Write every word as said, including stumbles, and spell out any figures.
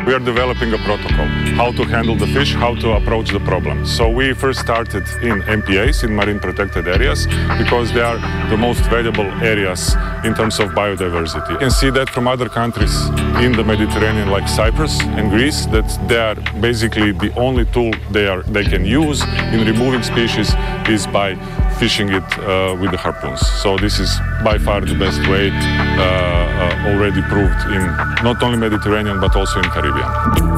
we are developing a protocol, how to handle the fish, how to approach the problem. So we first started in M P As, in marine protected areas, because they are the most valuable areas in terms of biodiversity. You can see that from other countries in the Mediterranean, like Cyprus and Greece, that they are basically the only tool they, are, they can use in removing species is by fishing it uh, with the harpoons. So this is by far the best way, uh, uh, already proved in not only Mediterranean but also in Caribbean.